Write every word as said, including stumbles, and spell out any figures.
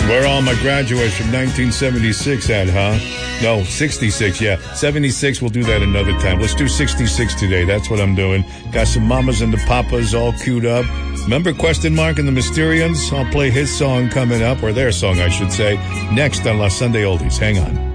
Where are all my graduates from nineteen seventy-six at, huh? No, sixty-six, yeah. seventy-six, we'll do that another time. Let's do sixty-six today. That's what I'm doing. Got some mamas and the papas all queued up. Remember Question Mark and the Mysterians? I'll play his song coming up, or their song, I should say, next on La Sunday Oldies. Hang on.